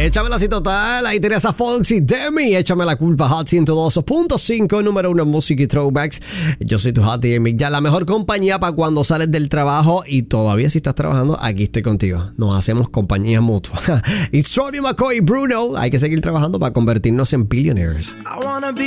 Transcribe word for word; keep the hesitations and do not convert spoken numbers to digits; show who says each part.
Speaker 1: Échame la así total. Ahí tenés a Foxy Demi. Échame la culpa. Hot ciento dos punto cinco, número uno en música y throwbacks. Yo soy tu Hot Demi. Ya la mejor compañía para cuando sales del trabajo. Y todavía si estás trabajando, aquí estoy contigo. Nos hacemos compañía mutua. It's Troy McCoy y Bruno. Hay que seguir trabajando para convertirnos en billionaires. I wanna be